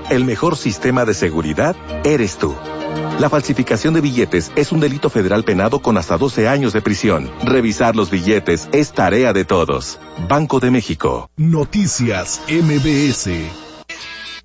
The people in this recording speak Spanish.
el mejor sistema de seguridad eres tú. La falsificación de billetes es un delito federal penado con hasta 12 años de prisión. Revisar los billetes es tarea de todos. Banco de México. Noticias MBS.